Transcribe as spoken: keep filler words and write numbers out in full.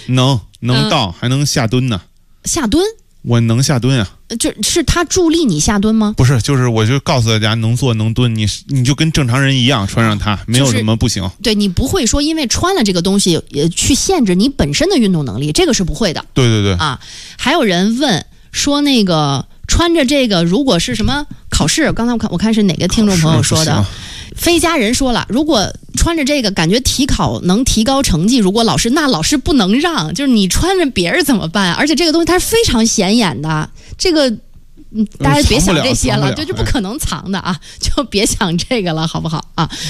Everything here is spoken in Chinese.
能能到、嗯、还能下蹲呢。 下蹲？ 我能下蹲啊。 就是他助力你下蹲吗？ 不是，就是我就告诉大家能坐能蹲，你你就跟正常人一样穿上它，没有什么不行。 就是、对，你不会说因为穿了这个东西也去限制你本身的运动能力，这个是不会的。 对对对啊，还有人问说那个穿着这个如果是什么考试，刚才我看我看是哪个听众朋友说的，非家人说了，如果穿着这个感觉体考能提高成绩，如果老师那老师不能让，就是你穿着别人怎么办？而且这个东西它是非常显眼的，这个嗯，大家别想这些了， 了就就不可能藏的啊，就别想这个了，好不好啊？